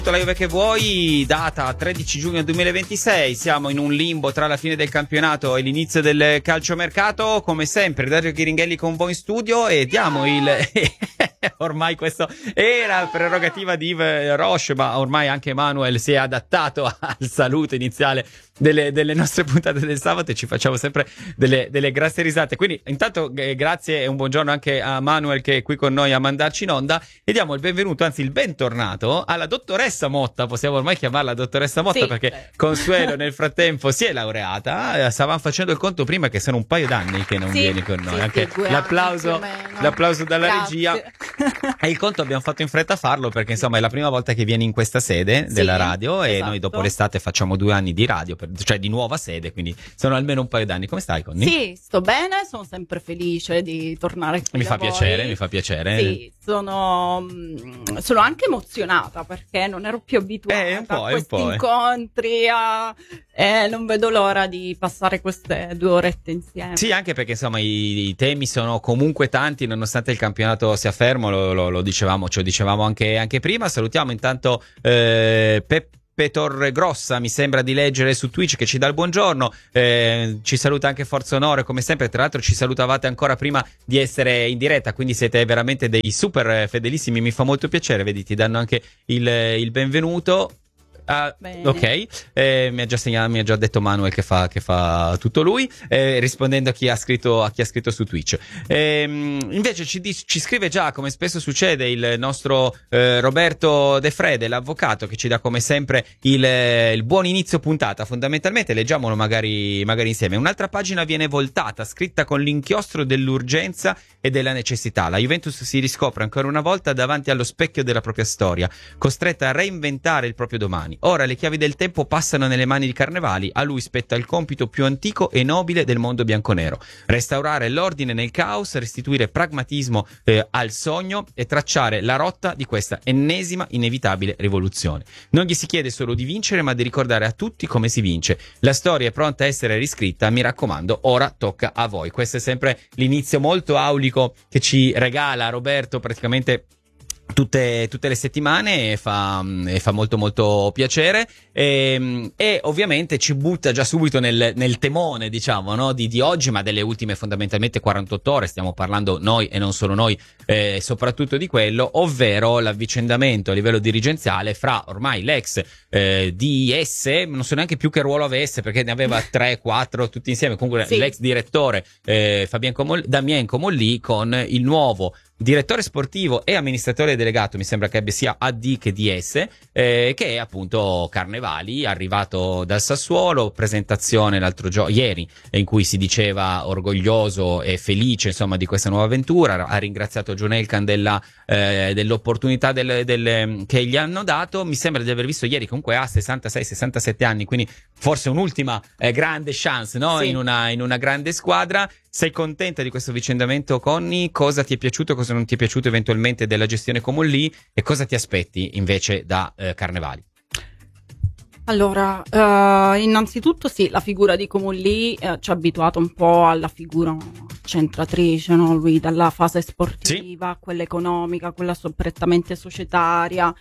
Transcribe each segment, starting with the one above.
La Juve che vuoi, data 13 giugno 2026, siamo in un limbo tra la fine del campionato e l'inizio del calciomercato. Come sempre Dario Chiringhelli con voi in studio e diamo il ormai questo era prerogativa di Yves Roche, ma ormai anche Manuel si è adattato al saluto iniziale delle nostre puntate del sabato e ci facciamo sempre delle grasse risate. Quindi intanto grazie e un buongiorno anche a Manuel che è qui con noi a mandarci in onda e diamo il benvenuto, anzi il bentornato alla dottoressa Motta. Possiamo ormai chiamarla dottoressa Motta, sì, perché Consuelo nel frattempo si è laureata. Stavamo facendo il conto prima che sono un paio d'anni che non vieni con noi, anche l'applauso dalla regia. E il conto abbiamo fatto in fretta a farlo perché insomma è la prima volta che vieni in questa sede della radio, e noi dopo l'estate facciamo 2 anni di radio, cioè di nuova sede, quindi sono almeno un paio d'anni. Come stai, Conny? Sì, sto bene, sono sempre felice di tornare qui. Mi fa piacere. Sì, sono anche emozionata perché non ero più abituata a questi incontri, non vedo l'ora di passare queste 2 orette insieme. Sì, anche perché insomma i temi sono comunque tanti, nonostante il campionato sia fermo, lo dicevamo, ce lo dicevamo anche prima. Salutiamo intanto Peppe Torregrossa, mi sembra di leggere su Twitch, che ci dà il buongiorno, ci saluta anche Forza Onore come sempre. Tra l'altro ci salutavate ancora prima di essere in diretta, quindi siete veramente dei super fedelissimi, mi fa molto piacere, vedi, ti danno anche il benvenuto. Ok, mi ha già detto Manuel che fa tutto lui, rispondendo a chi ha scritto su Twitch. Invece ci scrive già, come spesso succede, il nostro Roberto De Frede, l'avvocato, che ci dà come sempre il buon inizio puntata. Fondamentalmente leggiamolo magari insieme. Un'altra pagina viene voltata, scritta con l'inchiostro dell'urgenza e della necessità. La Juventus si riscopre ancora una volta davanti allo specchio della propria storia, costretta a reinventare il proprio domani. Ora le chiavi del tempo passano nelle mani di Carnevali, a lui spetta il compito più antico e nobile del mondo bianconero: restaurare l'ordine nel caos, restituire pragmatismo al sogno e tracciare la rotta di questa ennesima inevitabile rivoluzione. Non gli si chiede solo di vincere, ma di ricordare a tutti come si vince. La storia è pronta a essere riscritta, mi raccomando, ora tocca a voi. Questo è sempre l'inizio molto aulico che ci regala Roberto praticamente tutte le settimane, e fa molto molto piacere, e ovviamente ci butta già subito nel temone, diciamo, no, di oggi, ma delle ultime fondamentalmente 48 ore. Stiamo parlando noi e non solo noi, soprattutto di quello, ovvero l'avvicendamento a livello dirigenziale fra ormai l'ex DS, non so neanche più che ruolo avesse perché ne aveva 3-4 tutti insieme, comunque sì, l'ex direttore Damien Comolli, con il nuovo direttore sportivo e amministratore delegato, mi sembra che abbia sia AD che DS, che è appunto Carnevali, arrivato dal Sassuolo. Presentazione ieri, in cui si diceva orgoglioso e felice insomma di questa nuova avventura. Ha ringraziato John Elkann dell'opportunità che gli hanno dato. Mi sembra di aver visto ieri, comunque ha 66-67 anni, quindi forse un'ultima grande chance, no? Sì. in una grande squadra. Sei contenta di questo vicendamento, Conny? Cosa ti è piaciuto, cosa non ti è piaciuto eventualmente della gestione Comolli, e cosa ti aspetti invece da Carnevali? Allora, innanzitutto sì, la figura di Comolli ci ha abituato un po' alla figura centratrice, no? Lui dalla fase sportiva, sì, a quella economica, quella prettamente societaria.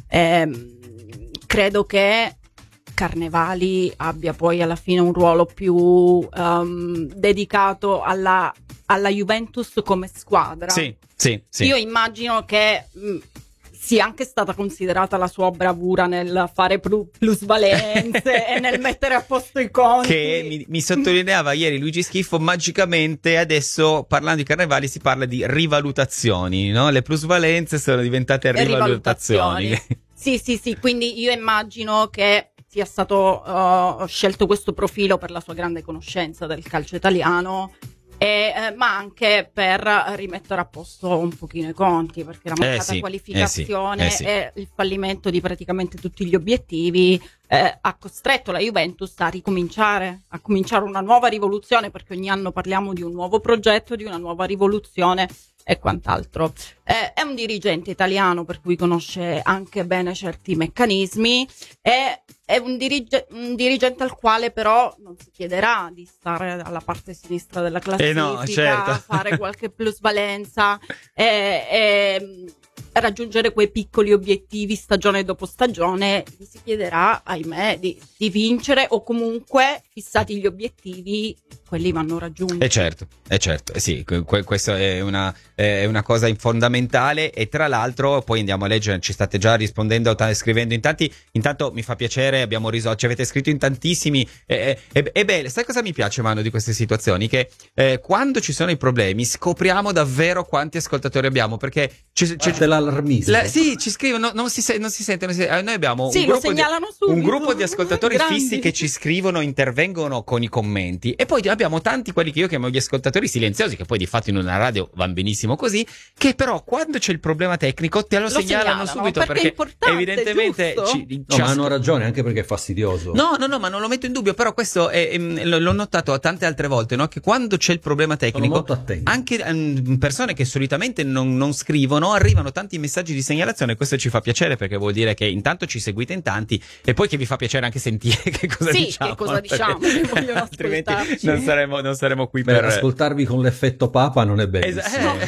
Credo che Carnevali abbia poi alla fine un ruolo più dedicato alla Juventus come squadra. Sì. Io immagino che sia anche stata considerata la sua bravura nel fare plusvalenze e nel mettere a posto i conti. Che mi sottolineava ieri Luigi Schiffo, magicamente adesso, parlando di Carnevali, si parla di rivalutazioni, no? Le plusvalenze sono diventate rivalutazioni. Sì, quindi io immagino che sia stato scelto questo profilo per la sua grande conoscenza del calcio italiano, ma anche per rimettere a posto un pochino i conti, perché la mancata qualificazione e il fallimento di praticamente tutti gli obiettivi ha costretto la Juventus a cominciare una nuova rivoluzione, perché ogni anno parliamo di un nuovo progetto, di una nuova rivoluzione e quant'altro. È un dirigente italiano, per cui conosce anche bene certi meccanismi, è un dirigente al quale però non si chiederà di stare alla parte sinistra della classifica, no, certo, fare qualche plusvalenza, raggiungere quei piccoli obiettivi stagione dopo stagione, gli si chiederà, ahimè, di vincere, o comunque, fissati gli obiettivi, quelli vanno raggiunti. Certo, sì, questo è una cosa fondamentale. E tra l'altro poi andiamo a leggere, ci state già rispondendo, scrivendo in tanti. Intanto mi fa piacere, abbiamo risolto, ci avete scritto in tantissimi, e beh, sai cosa mi piace, Manu, di queste situazioni? Che quando ci sono i problemi scopriamo davvero quanti ascoltatori abbiamo, perché l'allarmismo. Sì, ci scrivono, non si sente. Noi abbiamo un gruppo di ascoltatori grandi, fissi che ci scrivono, intervengono con i commenti, e poi abbiamo tanti, quelli che io chiamo gli ascoltatori silenziosi, che poi di fatto in una radio vanno benissimo così, che però quando c'è il problema tecnico te lo segnalano subito, perché evidentemente ma hanno ragione, anche perché è fastidioso. No, ma non lo metto in dubbio, però questo l'ho notato tante altre volte, no? Che quando c'è il problema tecnico, anche persone che solitamente non scrivono, arrivano tanti messaggi di segnalazione. Questo ci fa piacere, perché vuol dire che intanto ci seguite in tanti, e poi che vi fa piacere anche sentire che cosa diciamo. Che cosa diciamo, altrimenti non saremo qui per ascoltarvi con l'effetto papa, non è bello.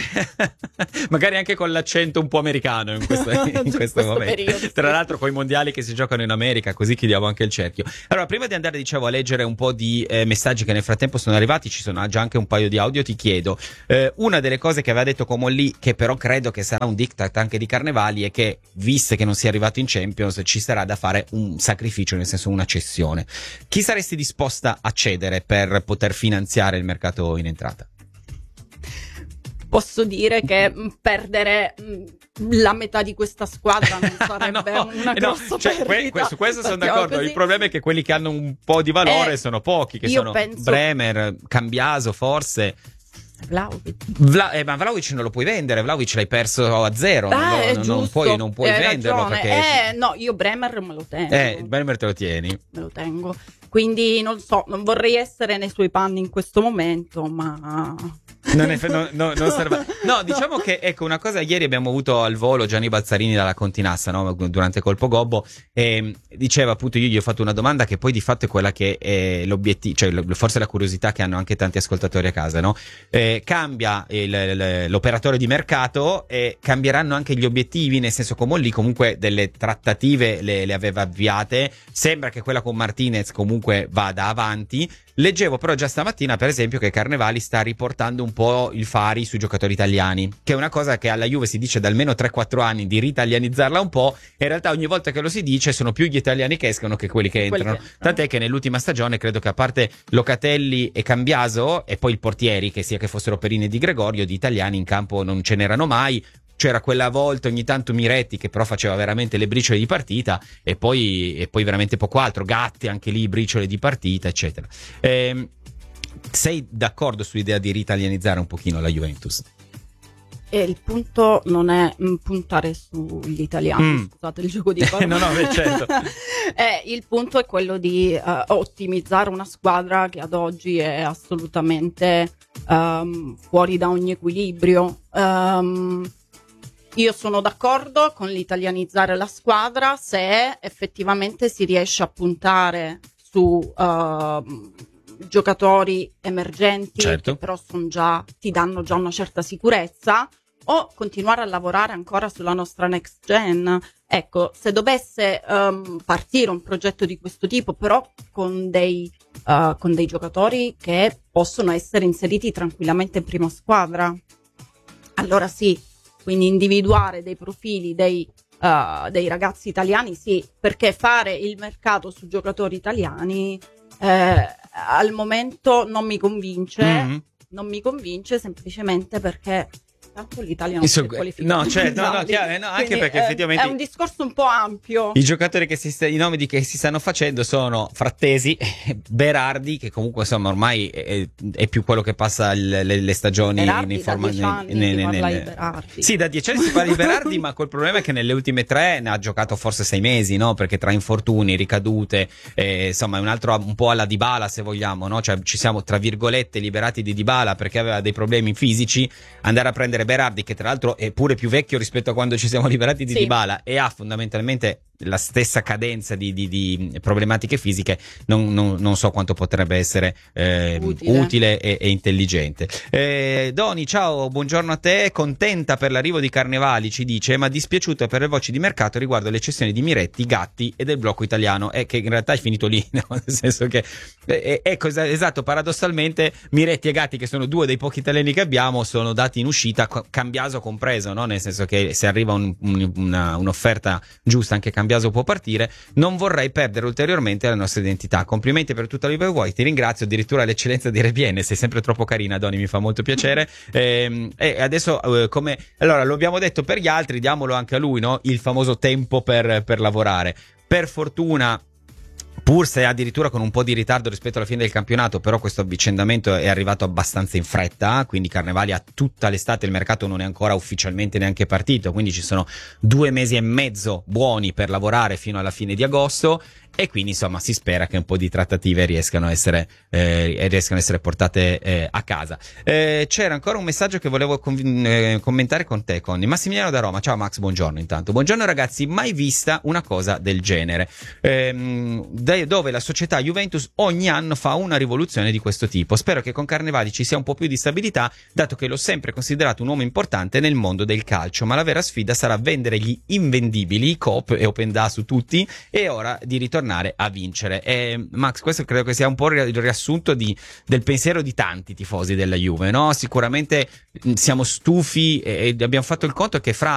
Magari anche con l'accento un po' americano in questo momento periodo, tra l'altro con i mondiali che si giocano in America, così chiudiamo anche il cerchio. Allora, prima di andare, dicevo, a leggere un po' di messaggi che nel frattempo sono arrivati, ci sono già anche un paio di audio. Ti chiedo, una delle cose che aveva detto Comolli, che però credo che sarà un diktat anche di Carnevali, è che, visto che non si è arrivato in Champions, ci sarà da fare un sacrificio, nel senso una cessione. Chi saresti disposta a cedere per poter finanziare il mercato in entrata? Posso dire che perdere la metà di questa squadra non sarebbe una grossa perdita. Su questo sono d'accordo. Così. Il problema è che quelli che hanno un po' di valore sono pochi, che sono Bremer, Cambiaso, forse. Vlahovic. Ma Vlahovic non lo puoi vendere, Vlahovic l'hai perso a zero, non puoi venderlo, perché no, io Bremer me lo tengo. Bremer te lo tieni? Me lo tengo. Quindi non so, non vorrei essere nei suoi panni in questo momento, ma non serve. No, diciamo che, ecco, una cosa, ieri abbiamo avuto al volo Gianni Balzarini dalla Continassa, no? Durante Colpo Gobbo, e diceva, appunto, io gli ho fatto una domanda che poi di fatto è quella che è l'obiettivo, cioè forse la curiosità che hanno anche tanti ascoltatori a casa, no? Cambia l'operatore di mercato e cambieranno anche gli obiettivi, nel senso, come lì comunque delle trattative le aveva avviate, sembra che quella con Martinez comunque vada avanti. Leggevo però già stamattina, per esempio, che Carnevali sta riportando un po' il fari sui giocatori italiani, che è una cosa che alla Juve si dice da almeno 3-4 anni, di ritalianizzarla un po', e in realtà ogni volta che lo si dice sono più gli italiani che escono che quelli che entrano. Tant'è che nell'ultima stagione credo che, a parte Locatelli e Cambiaso e poi il portieri, che sia che fossero Perini e Di Gregorio, di italiani in campo non ce n'erano mai. C'era quella volta ogni tanto Miretti, che però faceva veramente le briciole di partita, e poi veramente poco altro. Gatti, anche lì briciole di partita, eccetera. Sei d'accordo sull'idea di ritalianizzare un pochino la Juventus? E il punto non è puntare sugli italiani, scusate il gioco di parole. No, certo. Il punto è quello di ottimizzare una squadra che ad oggi è assolutamente fuori da ogni equilibrio. Io sono d'accordo con l'italianizzare la squadra se effettivamente si riesce a puntare su giocatori emergenti, certo, che però ti danno già una certa sicurezza, o continuare a lavorare ancora sulla nostra next gen. Ecco, se dovesse partire un progetto di questo tipo, però con dei giocatori che possono essere inseriti tranquillamente in prima squadra, allora sì. Quindi individuare dei profili dei ragazzi italiani, sì, perché fare il mercato su giocatori italiani al momento non mi convince, semplicemente perché tanto l'Italia non si è qualificata. Anche perché effettivamente è un discorso un po' ampio. I giocatori che i nomi che si stanno facendo sono Frattesi, Berardi, che comunque insomma ormai è più quello che passa le stagioni in forma. Sì, da 10 anni si parla di Berardi, ma col problema è che nelle ultime 3 ne ha giocato forse 6 mesi, no? Perché tra infortuni, ricadute, insomma è un altro un po' alla Dybala, se vogliamo, no? Cioè ci siamo tra virgolette liberati di Dybala perché aveva dei problemi fisici. Andare a prendere Berardi, che tra l'altro è pure più vecchio rispetto a quando ci siamo liberati di Dybala, e ha fondamentalmente la stessa cadenza di problematiche fisiche, non so quanto potrebbe essere utile e intelligente. Doni, ciao, buongiorno a te. Contenta per l'arrivo di Carnevali, ci dice, ma dispiaciuta per le voci di mercato riguardo le cessioni di Miretti, Gatti e del blocco italiano, che in realtà è finito lì, no? Nel senso che esatto, paradossalmente Miretti e Gatti, che sono due dei pochi italiani che abbiamo, sono dati in uscita, Cambiaso compreso, no? Nel senso che se arriva un'offerta giusta anche Cambiaso può partire. Non vorrei perdere ulteriormente la nostra identità. Complimenti per tutta la Live Way, ti ringrazio, addirittura l'eccellenza di Rebiene, sei sempre troppo carina, Doni, mi fa molto piacere. E adesso allora lo abbiamo detto per gli altri, diamolo anche a lui, no? Il famoso tempo per lavorare. Per fortuna, pur se addirittura con un po' di ritardo rispetto alla fine del campionato, però questo avvicendamento è arrivato abbastanza in fretta, quindi Carnevali ha tutta l'estate, il mercato non è ancora ufficialmente neanche partito, quindi ci sono 2 mesi e mezzo buoni per lavorare fino alla fine di agosto, e quindi insomma si spera che un po' di trattative riescano a essere portate a casa. C'era ancora un messaggio che volevo commentare con te, Conny. Massimiliano da Roma, ciao Max, buongiorno intanto. Buongiorno ragazzi, mai vista una cosa del genere, dove la società Juventus ogni anno fa una rivoluzione di questo tipo. Spero che con Carnevali ci sia un po' più di stabilità, dato che l'ho sempre considerato un uomo importante nel mondo del calcio, ma la vera sfida sarà vendere gli invendibili, Coop e Open Da su tutti, e ora di ritornare a vincere. Max, questo credo che sia un po' il riassunto del pensiero di tanti tifosi della Juve, no? Sicuramente siamo stufi e abbiamo fatto il conto che fra